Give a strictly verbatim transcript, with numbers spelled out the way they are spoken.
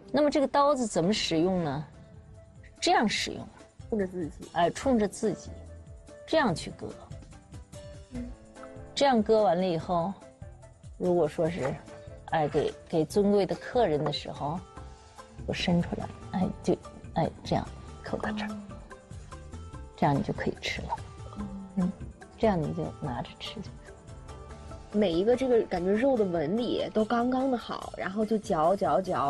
那么这个刀子怎么使用呢？这样使用， 冲着自己， 哎，冲着自己，这样去割。嗯，这样割完了以后，如果说是，哎，给给尊贵的客人的时候，我伸出来，哎，就，哎，这样扣到这儿，这样你就可以吃了。嗯，这样你就拿着吃就。 每一个这个感觉肉的纹理都刚刚的好，然后就嚼嚼嚼。